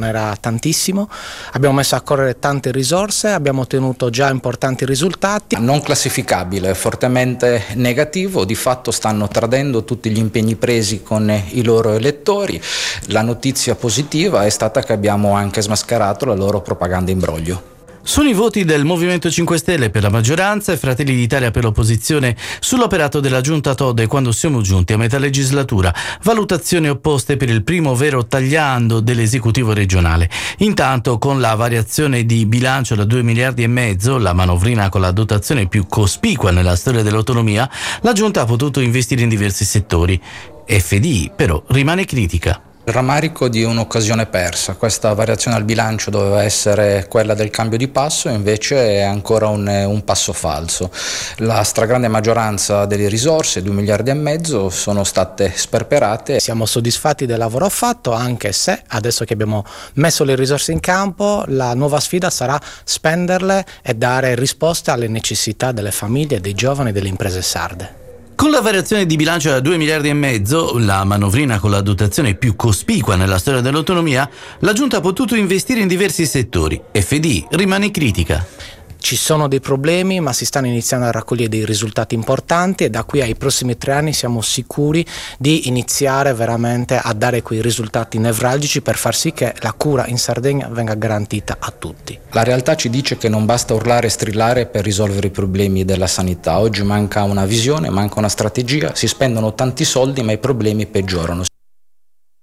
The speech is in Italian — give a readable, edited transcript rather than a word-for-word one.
era tantissimo, abbiamo messo a correre tante risorse, abbiamo ottenuto già importanti risultati. Non classificabile, fortemente negativo, di fatto stanno tradendo tutti gli impegni presi con i loro elettori. La notizia positiva è stata che abbiamo anche smascherato la loro propaganda imbroglio. Sono i voti del Movimento 5 Stelle per la maggioranza e Fratelli d'Italia per l'opposizione sull'operato della Giunta Todde quando siamo giunti a metà legislatura. Valutazioni opposte per il primo vero tagliando dell'esecutivo regionale. Intanto, con la variazione di bilancio da 2 miliardi e mezzo, la manovrina con la dotazione più cospicua nella storia dell'autonomia, la Giunta ha potuto investire in diversi settori. FDI però rimane critica. Il rammarico di un'occasione persa. Questa variazione al bilancio doveva essere quella del cambio di passo, invece è ancora un passo falso. La stragrande maggioranza delle risorse, 2 miliardi e mezzo, sono state sperperate. Siamo soddisfatti del lavoro fatto, anche se adesso che abbiamo messo le risorse in campo, la nuova sfida sarà spenderle e dare risposte alle necessità delle famiglie, dei giovani e delle imprese sarde. Con la variazione di bilancio da 2 miliardi e mezzo, la manovrina con la dotazione più cospicua nella storia dell'autonomia, la Giunta ha potuto investire in diversi settori. FDI rimane critica. Ci sono dei problemi, ma si stanno iniziando a raccogliere dei risultati importanti e da qui ai prossimi 3 anni siamo sicuri di iniziare veramente a dare quei risultati nevralgici per far sì che la cura in Sardegna venga garantita a tutti. La realtà ci dice che non basta urlare e strillare per risolvere i problemi della sanità. Oggi manca una visione, manca una strategia, si spendono tanti soldi ma i problemi peggiorano.